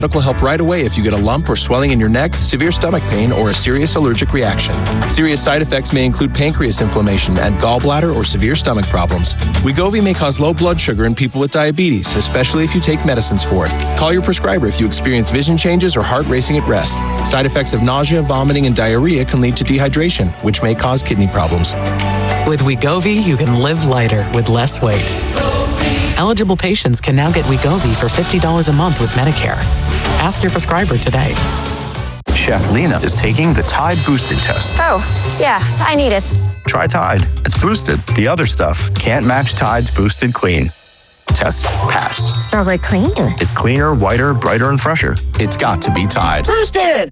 Medical help right away if you get a lump or swelling in your neck, severe stomach pain, or a serious allergic reaction. Serious side effects may include pancreas inflammation and gallbladder or severe stomach problems. Wegovy may cause low blood sugar in people with diabetes, especially if you take medicines for it. Call your prescriber if you experience vision changes or heart racing at rest. Side effects of nausea, vomiting, and diarrhea can lead to dehydration, which may cause kidney problems. With Wegovy, you can live lighter with less weight. Eligible patients can now get Wegovy for $50 a month with Medicare. Ask your prescriber today. Chef Lena is taking the Tide Boosted test. Oh, yeah, I need it. Try Tide. It's boosted. The other stuff can't match Tide's Boosted Clean. Test passed. Smells like clean? It's cleaner, whiter, brighter, and fresher. It's got to be Tide. Boosted!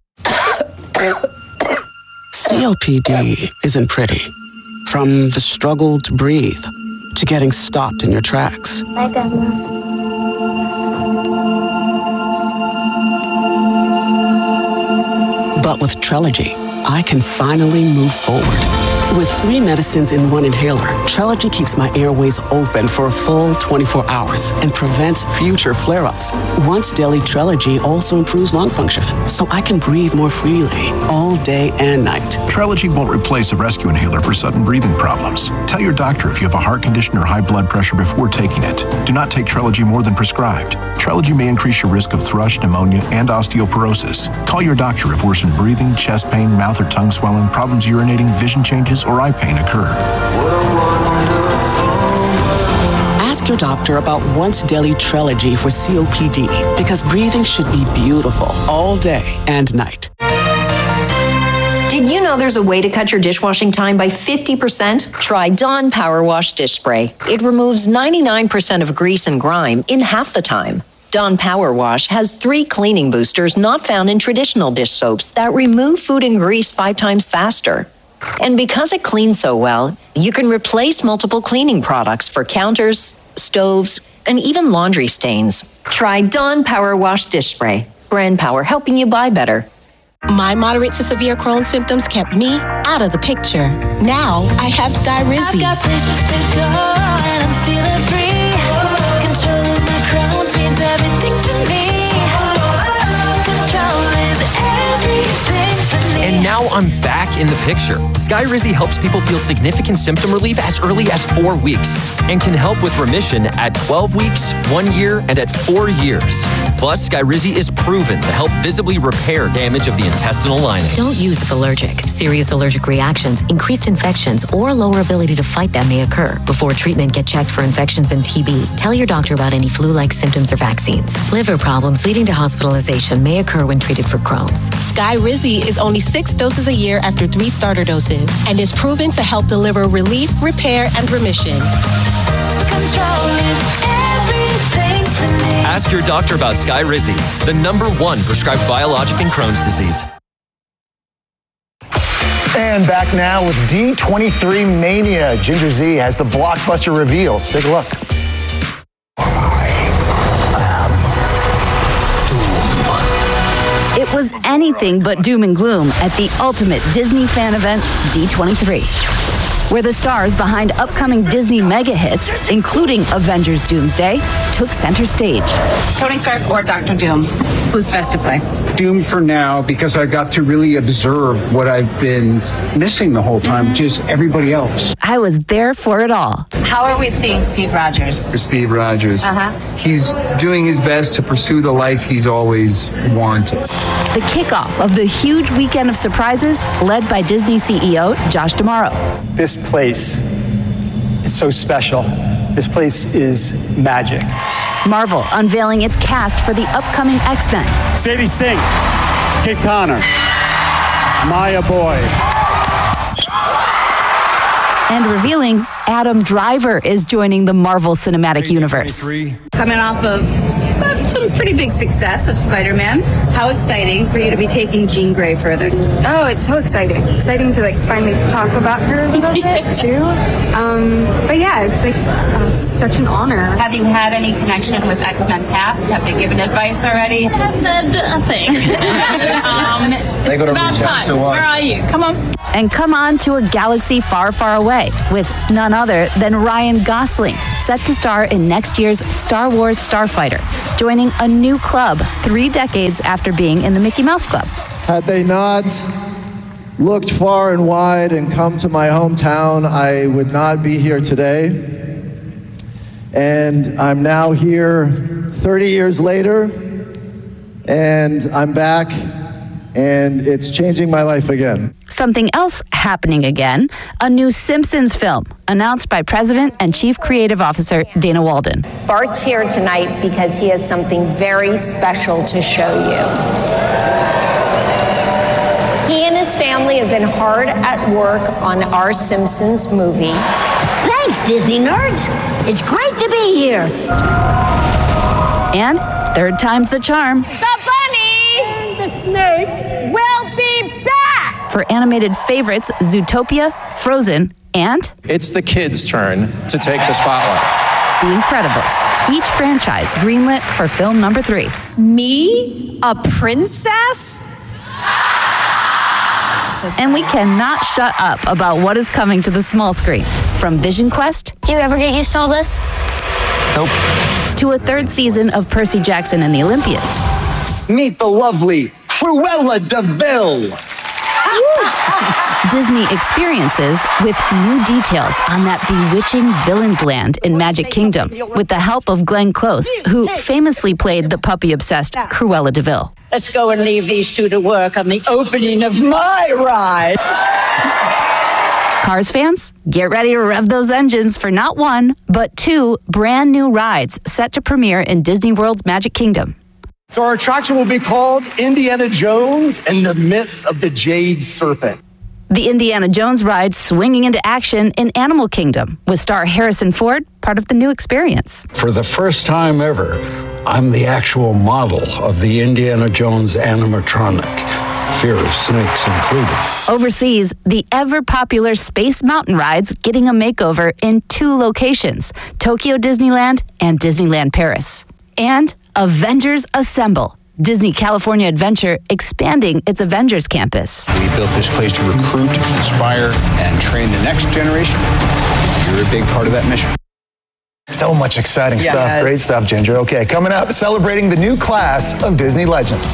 COPD isn't pretty. From the struggle to breathe, to getting stopped in your tracks. But with Trelegy, I can finally move forward. With 3 medicines in one inhaler, Trelegy keeps my airways open for a full 24 hours and prevents future flare-ups. Once daily Trelegy also improves lung function, so I can breathe more freely all day and night. Trelegy won't replace a rescue inhaler for sudden breathing problems. Tell your doctor if you have a heart condition or high blood pressure before taking it. Do not take Trelegy more than prescribed. Trelegy may increase your risk of thrush, pneumonia, and osteoporosis. Call your doctor if worsened breathing, chest pain, mouth or tongue swelling, problems urinating, vision changes, or eye pain occur. Ask your doctor about once daily Trelegy for COPD, because breathing should be beautiful all day and night. Did you know there's a way to cut your dishwashing time by 50%? Try Dawn Power Wash Dish Spray. It removes 99% of grease and grime in half the time. Dawn Power Wash has 3 cleaning boosters not found in traditional dish soaps that remove food and grease 5 times faster. And because it cleans so well, you can replace multiple cleaning products for counters, stoves, and even laundry stains. Try Dawn Power Wash Dish Spray. Brand power helping you buy better. My moderate to severe Crohn's symptoms kept me out of the picture. Now I have Skyrizi. I've got places to go and I'm feeling free. Control of my Crohn's means everything to me. Control is everything to me. And now I'm back in the picture. Skyrizi helps people feel significant symptom relief as early as 4 weeks and can help with remission at 12 weeks, 1 year, and at 4 years. Plus, Skyrizi is proven to help visibly repair damage of the intestinal lining. Don't use if allergic. Serious allergic reactions, increased infections, or lower ability to fight them may occur. Before treatment, get checked for infections and TB. Tell your doctor about any flu-like symptoms or vaccines. Liver problems leading to hospitalization may occur when treated for Crohn's. Skyrizi is only 6 doses a year after 3 starter doses and is proven to help deliver relief, repair, and remission. Control is everything to me. Ask your doctor about Skyrizi, the #1 prescribed biologic in Crohn's disease. And back now with D23 Mania. Ginger Z has the blockbuster reveals. Take a look. It was anything but doom and gloom at the ultimate Disney fan event, D23, where the stars behind upcoming Disney mega hits, including Avengers Doomsday, took center stage. Tony Stark or Dr. Doom? Who's best to play? Doom for now, because I got to really observe what I've been missing the whole time, which is everybody else. I was there for it all. How are we seeing Steve Rogers? Steve Rogers. He's doing his best to pursue the life he's always wanted. The kickoff of the huge weekend of surprises led by Disney CEO Josh D'Amaro. This place is so special. This place is magic. Marvel unveiling its cast for the upcoming X-Men. Sadie Sink, Kit Connor, Maya Boy. And revealing Adam Driver is joining the Marvel Cinematic Universe. Coming off of some pretty big success of Spider-Man. How exciting for you to be taking Jean Grey further. Oh, it's so exciting. Exciting to finally talk about her a little bit too. But yeah, it's such an honor. Have you had any connection with X-Men past? Have they given advice already? I haven't said a thing. It's about time. Where are you? Come on. And come on to a galaxy far, far away with none other than Ryan Gosling, set to star in next year's Star Wars Starfighter, joining joining a new club 3 decades after being in the Mickey Mouse Club. Had they not looked far and wide and come to my hometown, I would not be here today. And I'm now here 30 years later, and I'm back, and it's changing my life again. Something else happening again, a new Simpsons film announced by President and Chief Creative Officer Dana Walden. Bart's here tonight because he has something very special to show you. He and his family have been hard at work on our Simpsons movie. Thanks, Disney nerds. It's great to be here. And third time's the charm. The bunny and the snake will be back. For animated favorites, Zootopia, Frozen, and It's the kids' turn to take the spotlight. The Incredibles. Each franchise greenlit for film number 3. Me? A princess? And we cannot shut up about what is coming to the small screen. From Vision Quest. Do you ever get used to all this? Nope. To a 3rd season of Percy Jackson and the Olympians. Meet the lovely Cruella de Vil. Disney experiences with new details on that bewitching villain's land in Magic Kingdom with the help of Glenn Close, who famously played the puppy-obsessed Cruella de Vil. Let's go and leave these two to work on the opening of my ride. Cars fans, get ready to rev those engines for not 1, but 2 brand new rides set to premiere in Disney World's Magic Kingdom. So our attraction will be called Indiana Jones and the Myth of the Jade Serpent. The Indiana Jones ride swinging into action in Animal Kingdom with star Harrison Ford, part of the new experience. For the first time ever, I'm the actual model of the Indiana Jones animatronic, fear of snakes included. Overseas, the ever-popular Space Mountain rides getting a makeover in 2 locations, Tokyo Disneyland and Disneyland Paris. And Avengers Assemble, Disney California Adventure expanding its Avengers campus. We built this place to recruit, inspire, and train the next generation. You're a big part of that mission. So much exciting stuff. Yes. Great stuff, Ginger. Okay, coming up, celebrating the new class of Disney Legends.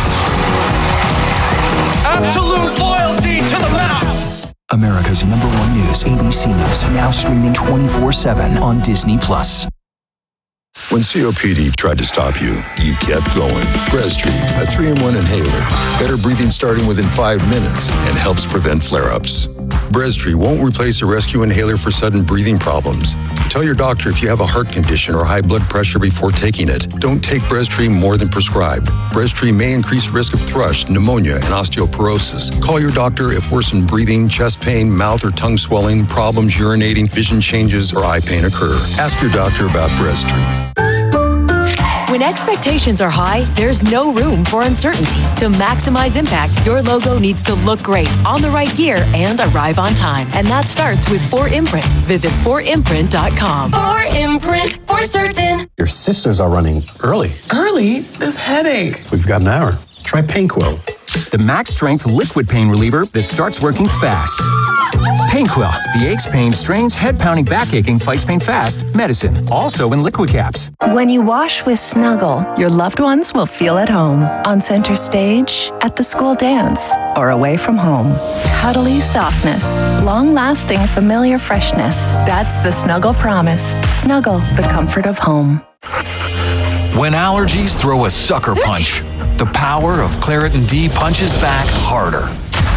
Absolute loyalty to the mouse. America's #1 news, ABC News, now streaming 24/7 on Disney+. When COPD tried to stop you, you kept going. Breztri, a 3-in-1 inhaler. Better breathing starting within 5 minutes and helps prevent flare-ups. Breztri won't replace a rescue inhaler for sudden breathing problems. Tell your doctor if you have a heart condition or high blood pressure before taking it. Don't take Breztri more than prescribed. Breztri may increase risk of thrush, pneumonia, and osteoporosis. Call your doctor if worsened breathing, chest pain, mouth or tongue swelling, problems urinating, vision changes, or eye pain occur. Ask your doctor about Breztri. When expectations are high, there's no room for uncertainty. To maximize impact, your logo needs to look great, on the right gear, and arrive on time. And that starts with 4imprint. Visit 4imprint.com. 4imprint, for certain. Your sisters are running early. Early? This headache. We've got an hour. Try Painquil. The max strength liquid pain reliever that starts working fast. Painquil, the aches, pain, strains, head pounding, back aching, fights pain fast medicine. Also in liquid caps. When you wash with Snuggle, your loved ones will feel at home. On center stage, at the school dance, or away from home. Cuddly softness, long-lasting familiar freshness. That's the Snuggle promise. Snuggle, the comfort of home. When allergies throw a sucker punch, the power of Claritin D punches back harder.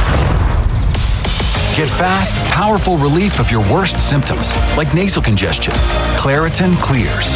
Get fast, powerful relief of your worst symptoms, like nasal congestion. Claritin clears.